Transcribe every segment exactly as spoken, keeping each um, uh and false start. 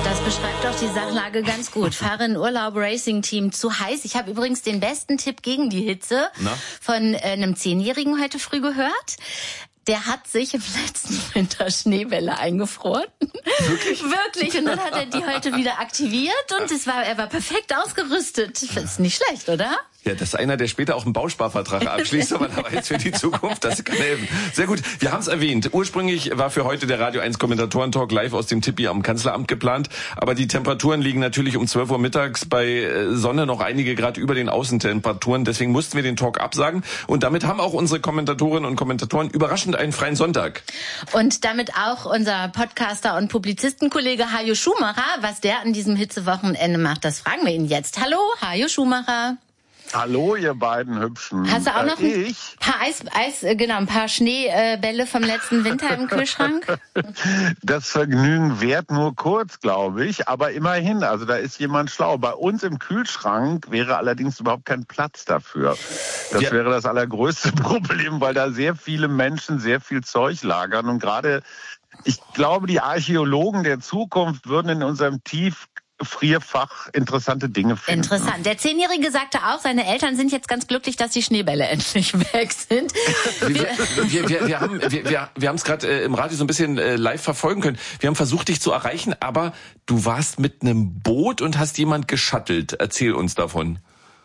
Das beschreibt doch die Sachlage ganz gut. Fahre in Urlaub, Racing-Team, zu heiß. Ich habe übrigens den besten Tipp gegen die Hitze Na? von äh, einem Zehnjährigen heute früh gehört. Der hat sich im letzten Winter Schneebälle eingefroren. Wirklich? Wirklich. Und dann hat er die heute wieder aktiviert und es war, er war perfekt ausgerüstet. Das ist nicht schlecht, oder? Ja, das ist einer, der später auch einen Bausparvertrag abschließt, aber da weiß für die Zukunft, das kann helfen. Sehr gut. Wir haben es erwähnt. Ursprünglich war für heute der Radio eins Kommentatoren-Talk live aus dem Tippi am Kanzleramt geplant. Aber die Temperaturen liegen natürlich um zwölf Uhr mittags bei Sonne noch einige Grad über den Außentemperaturen. Deswegen mussten wir den Talk absagen. Und damit haben auch unsere Kommentatorinnen und Kommentatoren überraschend einen freien Sonntag. Und damit auch unser Podcaster und Publizistenkollege Hajo Schumacher. Was der an diesem Hitzewochenende macht, das fragen wir ihn jetzt. Hallo, Hajo Schumacher. Hallo, ihr beiden Hübschen. Hast du auch noch äh, ein paar Eis, Eis, genau, ein paar Schneebälle vom letzten Winter im Kühlschrank? Das Vergnügen währt nur kurz, glaube ich, aber immerhin, also da ist jemand schlau. Bei uns im Kühlschrank wäre allerdings überhaupt kein Platz dafür. Das ja. wäre das allergrößte Problem, weil da sehr viele Menschen sehr viel Zeug lagern und gerade, ich glaube, die Archäologen der Zukunft würden in unserem Tief Frierfach interessante Dinge finden. Interessant. Der Zehnjährige sagte auch, seine Eltern sind jetzt ganz glücklich, dass die Schneebälle endlich weg sind. Wir, wir, wir, wir haben wir, wir, wir haben es gerade äh, im Radio so ein bisschen äh, live verfolgen können. Wir haben versucht, dich zu erreichen, aber du warst mit einem Boot und hast jemand geschattelt. Erzähl uns davon.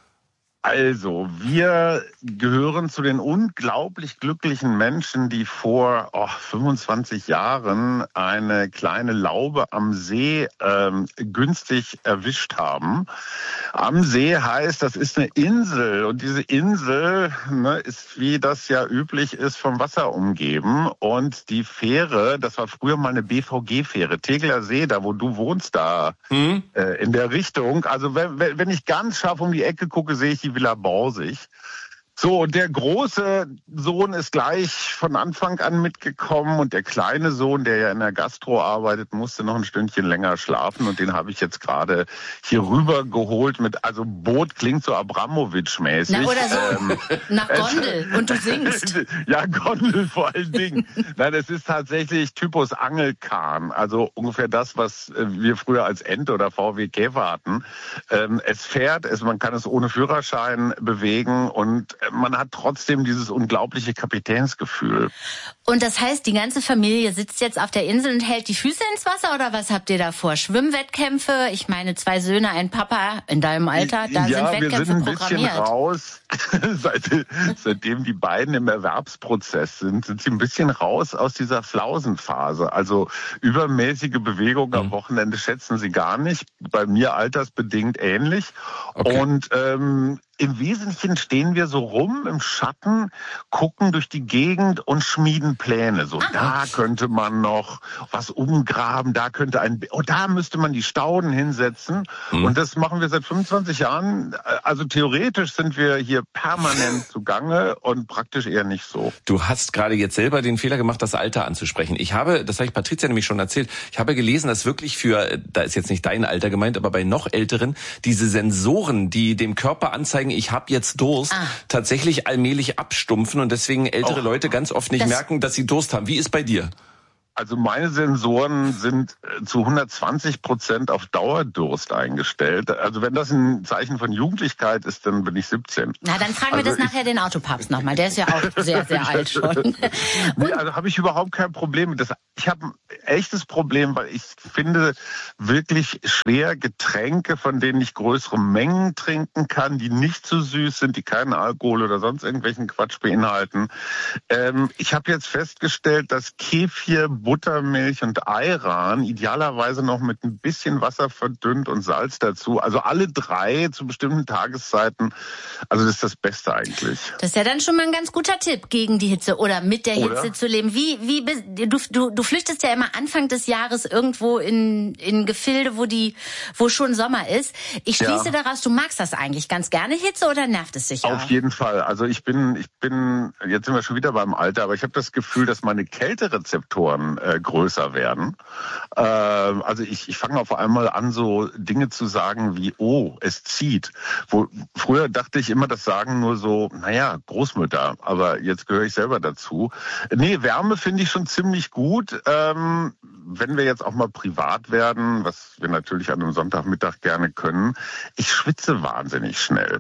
Also, wir gehören zu den unglaublich glücklichen Menschen, die vor oh, fünfundzwanzig Jahren eine kleine Laube am See ähm, günstig erwischt haben. Am See heißt, das ist eine Insel und diese Insel ne, ist, wie das ja üblich ist, vom Wasser umgeben. Und die Fähre, das war früher mal eine B V G-Fähre, Tegeler See, da wo du wohnst, da hm? äh, in der Richtung. Also wenn, wenn ich ganz scharf um die Ecke gucke, sehe ich die Villa Borsig. So, und der große Sohn ist gleich von Anfang an mitgekommen und der kleine Sohn, der ja in der Gastro arbeitet, musste noch ein Stündchen länger schlafen und den habe ich jetzt gerade hier rüber geholt mit, also Boot klingt so Abramowitsch-mäßig. Na, oder so, ähm, nach Gondel und du singst. Ja, Gondel vor allen Dingen. Nein, es ist tatsächlich Typus Angelkahn, also ungefähr das, was wir früher als Ente oder V W Käfer hatten. Ähm, es fährt, es, man kann es ohne Führerschein bewegen und man hat trotzdem dieses unglaubliche Kapitänsgefühl. Und das heißt, die ganze Familie sitzt jetzt auf der Insel und hält die Füße ins Wasser oder was habt ihr da vor? Schwimmwettkämpfe? Ich meine, zwei Söhne, ein Papa in deinem Alter, da ja, sind Wettkämpfe wir sind ein programmiert. bisschen raus. Seit, seitdem die beiden im Erwerbsprozess sind, sind sie ein bisschen raus aus dieser Flausenphase. Also übermäßige Bewegung mhm. am Wochenende schätzen sie gar nicht. Bei mir altersbedingt ähnlich. Okay. Und ähm, im Wesentlichen stehen wir so rum im Schatten, gucken durch die Gegend und schmieden Pläne. So, da könnte man noch was umgraben, da könnte ein, oh, da müsste man die Stauden hinsetzen. Mhm. Und das machen wir seit fünfundzwanzig Jahren. Also theoretisch sind wir hier permanent zugange und praktisch eher nicht so. Du hast gerade jetzt selber den Fehler gemacht, das Alter anzusprechen. Ich habe, das habe ich Patricia nämlich schon erzählt, ich habe gelesen, dass wirklich für, da ist jetzt nicht dein Alter gemeint, aber bei noch Älteren, diese Sensoren, die dem Körper anzeigen, ich habe jetzt Durst, ah. tatsächlich allmählich abstumpfen und deswegen ältere oh. Leute ganz oft nicht das merken, dass sie Durst haben. Wie ist bei dir? Also meine Sensoren sind zu hundertzwanzig Prozent auf Dauerdurst eingestellt. Also wenn das ein Zeichen von Jugendlichkeit ist, dann bin ich siebzehn. Na, dann fragen also wir das nachher den Autopapst nochmal. Der ist ja auch sehr, sehr alt schon. Nee, also habe ich überhaupt kein Problem mit. Das, ich habe ein echtes Problem, weil ich finde wirklich schwer Getränke, von denen ich größere Mengen trinken kann, die nicht zu süß sind, die keinen Alkohol oder sonst irgendwelchen Quatsch beinhalten. Ähm, ich habe jetzt festgestellt, dass Kefir, Buttermilch und Ayran, idealerweise noch mit ein bisschen Wasser verdünnt und Salz dazu. Also alle drei zu bestimmten Tageszeiten. Also das ist das Beste eigentlich. Das ist ja dann schon mal ein ganz guter Tipp gegen die Hitze oder mit der Hitze oder? zu leben. Wie, wie, du, du, du flüchtest ja immer Anfang des Jahres irgendwo in, in Gefilde, wo die, wo schon Sommer ist. Ich schließe ja. daraus, du magst das eigentlich ganz gerne, Hitze, oder nervt es dich auch? Auf jeden Fall. Also ich bin, ich bin, jetzt sind wir schon wieder beim Alter, aber ich habe das Gefühl, dass meine Kälterezeptoren bisschen äh, größer werden. Äh, also ich, ich fange auf einmal an, so Dinge zu sagen wie, oh, es zieht. Wo, früher dachte ich immer, das sagen nur so, naja, Großmütter, aber jetzt gehöre ich selber dazu. Nee, Wärme finde ich schon ziemlich gut. Ähm, wenn wir jetzt auch mal privat werden, was wir natürlich an einem Sonntagmittag gerne können, ich schwitze wahnsinnig schnell.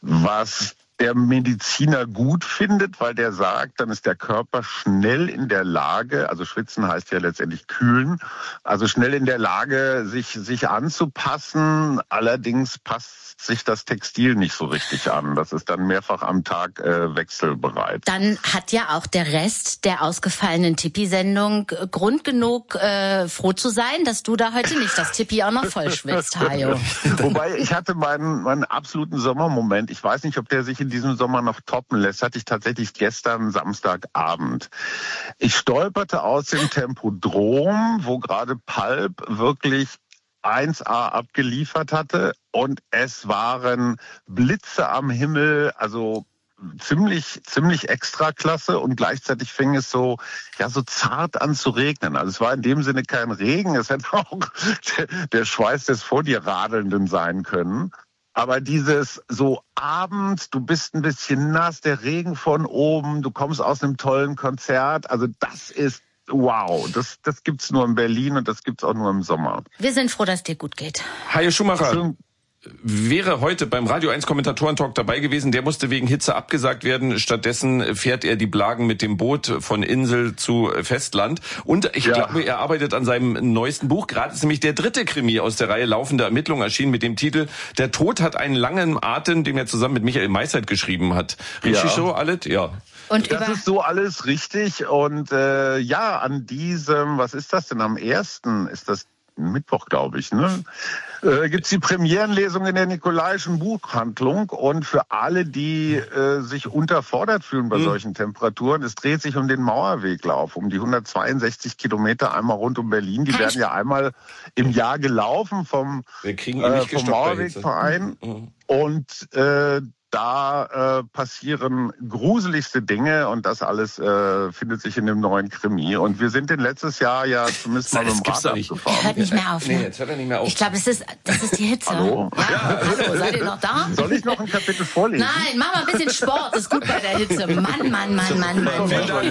Was der Mediziner gut findet, weil der sagt, dann ist der Körper schnell in der Lage, also schwitzen heißt ja letztendlich kühlen, also schnell in der Lage, sich sich anzupassen. Allerdings passt sich das Textil nicht so richtig an. Das ist dann mehrfach am Tag äh, wechselbereit. Dann hat ja auch der Rest der ausgefallenen Tippi-Sendung Grund genug, äh, froh zu sein, dass du da heute nicht das Tippi auch noch voll schwitzt, Hajo. Wobei, ich hatte meinen, meinen absoluten Sommermoment. Ich weiß nicht, ob der sich in diesem Sommer noch toppen lässt. Hatte ich tatsächlich gestern Samstagabend. Ich stolperte aus dem Tempodrom, wo gerade Pulp wirklich eins A abgeliefert hatte, und es waren Blitze am Himmel, also ziemlich ziemlich Extraklasse, und gleichzeitig fing es so ja so zart an zu regnen. Also es war in dem Sinne kein Regen, es hätte auch der, der Schweiß des vor dir Radelnden sein können. Aber dieses so abends, du bist ein bisschen nass, der Regen von oben, du kommst aus einem tollen Konzert, also das ist wow, das, das gibt's nur in Berlin und das gibt's auch nur im Sommer. Wir sind froh, dass dir gut geht. Hajo Schumacher Schön. wäre heute beim Radio eins Kommentatoren-Talk dabei gewesen. Der musste wegen Hitze abgesagt werden. Stattdessen fährt er die Blagen mit dem Boot von Insel zu Festland. Und ich ja. glaube, er arbeitet an seinem neuesten Buch. Gerade ist nämlich der dritte Krimi aus der Reihe Laufende Ermittlungen erschienen mit dem Titel Der Tod hat einen langen Atem, den er zusammen mit Michael Meissert geschrieben hat. Richtig ja. so, alles? Ja. Und das ist so alles richtig. Und äh, ja, an diesem, was ist das denn, am ersten ist das Mittwoch, glaube ich, ne? Äh, gibt's die Premierenlesung in der Nikolaischen Buchhandlung, und für alle, die äh, sich unterfordert fühlen bei mhm. solchen Temperaturen, es dreht sich um den Mauerweglauf, um die hundertzweiundsechzig Kilometer einmal rund um Berlin. Die werden ja einmal im Jahr gelaufen vom, äh, vom Mauerwegverein. Mhm. Und äh, da äh, passieren gruseligste Dinge, und das alles äh, findet sich in dem neuen Krimi. Und wir sind den letztes Jahr ja zumindest mal mit dem Rad gefahren. Er hört nicht mehr auf. Ne? Nee, jetzt hört er nicht mehr auf. Ich glaube, das ist, das ist die Hitze. Hallo? Ja, ja. Hallo, seid ihr noch da? Soll ich noch ein Kapitel vorlesen? Nein, mach mal ein bisschen Sport, das ist gut bei der Hitze. Mann, Mann, Mann, Mann, Mann.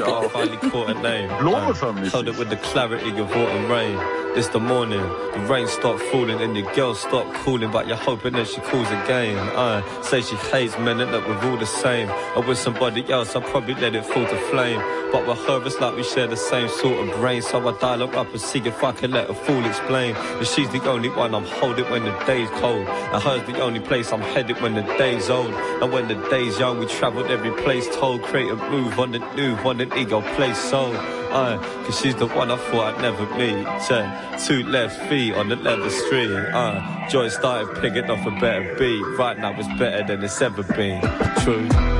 Blume vermisst. Hold it with the clarity of autumn rain. It's the morning, the rain stopped falling and the girl stopped calling, but you're hoping that she calls again. I say she hates men and that we're all the same. Or with somebody else, I'll probably let it fall to flame. But with her, it's like we share the same sort of brain. So I dial her up and see if I can let her fool explain. That she's the only one I'm holding when the day's cold. And her's the only place I'm headed when the day's old. And when the day's young, we travelled every place told. Create a move on the new, on an ego place soul. Uh, cause she's the one I thought I'd never meet. Check, two left feet on the leather street. Uh, joy started picking off a better beat. Right now it's better than it's ever been. True.